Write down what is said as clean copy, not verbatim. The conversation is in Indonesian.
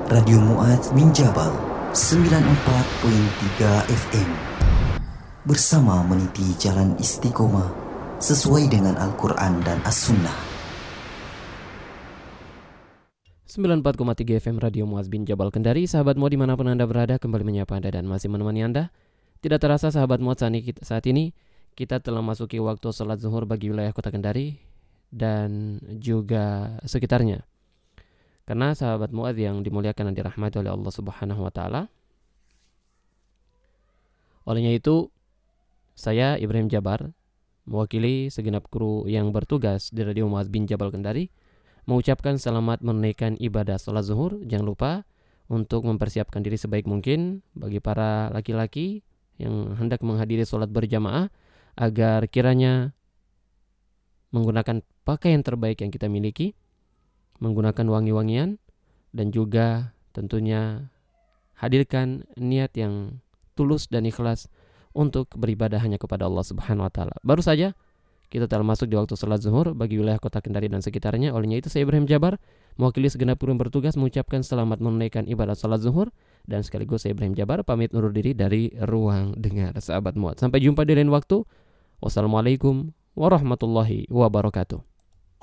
Radio Mu'adz bin Jabal 94.3 FM. Bersama meniti jalan istiqomah sesuai dengan Al-Quran dan As-Sunnah. 94,3 FM Radio Mu'adz bin Jabal Kendari. Sahabat Mu'adz dimanapun Anda berada, kembali menyapa Anda dan masih menemani Anda. Tidak terasa sahabat Mu'adz, saat ini kita telah masuki waktu sholat zuhur bagi wilayah kota Kendari dan juga sekitarnya. Karena sahabat Mu'adz yang dimuliakan dan dirahmati oleh Allah Subhanahu wa taala, olehnya itu saya Ibrahim Jabar mewakili segenap kru yang bertugas di Radio Mu'adz bin Jabal Kendari mengucapkan selamat menunaikan ibadah sholat zuhur. Jangan lupa untuk mempersiapkan diri sebaik mungkin bagi para laki-laki yang hendak menghadiri sholat berjamaah, agar kiranya menggunakan pakaian terbaik yang kita miliki, menggunakan wangi-wangian, dan juga tentunya hadirkan niat yang tulus dan ikhlas untuk beribadah hanya kepada Allah Subhanahu wa taala. Baru saja kita telah masuk di waktu salat zuhur bagi wilayah kota Kendari dan sekitarnya. Olehnya itu saya Ibrahim Jabar mewakili segenap kru yang bertugas mengucapkan selamat menunaikan ibadah salat zuhur, dan sekaligus saya Ibrahim Jabar pamit undur diri dari ruang dengar sahabat Mu'adz. Sampai jumpa di lain waktu. Wassalamualaikum warahmatullahi wabarakatuh.